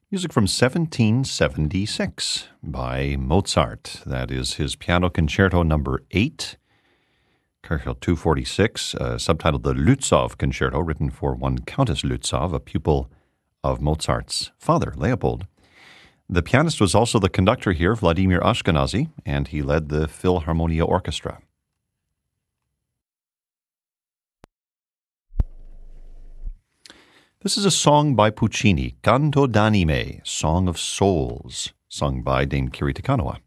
Music from 1776 by Mozart. That is his Piano Concerto number 8, Kerkel 246, subtitled the Lützow Concerto, written for one Countess Lützow, a pupil of Mozart's father, Leopold. The pianist was also the conductor here, Vladimir Ashkenazy, and he led the Philharmonia Orchestra. This is a song by Puccini, Canto d'Anime, Song of Souls, sung by Dame Kiri Te Kanawa.